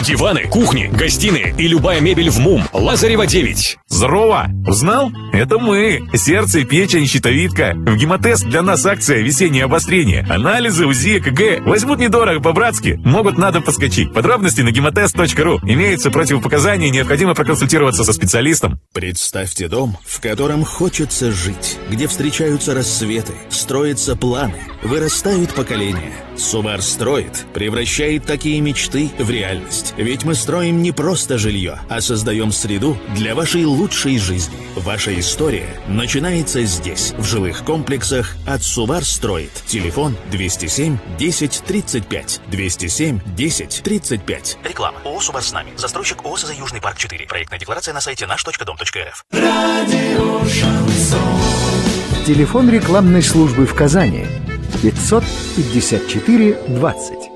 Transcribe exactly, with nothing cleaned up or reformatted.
Диваны, кухни, гостиные и любая мебель в МУМ. Лазарева девять. Здорово! Узнал? Это мы. Сердце, печень, щитовидка. В гемотест для нас акция «Весеннее обострение». Анализы, УЗИ, ЭКГ. Возьмут недорого, по-братски. Могут на дом подскочить. Подробности на гемотест точка ру. Имеются противопоказания, необходимо проконсультироваться со специалистом. Представьте дом, в котором хочется жить, где встречаются рассветы, строятся планы, вырастают поколения. Сувар строит, превращает такие мечты в реальность. Ведь мы строим не просто жилье, а создаем среду для вашей лучшей жизни. Ваша история начинается здесь, в жилых комплексах от Сувар строит. Телефон двести семь десять тридцать пять. двести семь десять тридцать пять. Реклама. ООО «Сувар с нами». Застройщик ООО «СЗ Южный парк четыре». Проектная декларация на сайте наш точка дом точка эр эф. Радио Шансон. Телефон рекламной службы в Казани пятьсот пятьдесят четыре двадцать.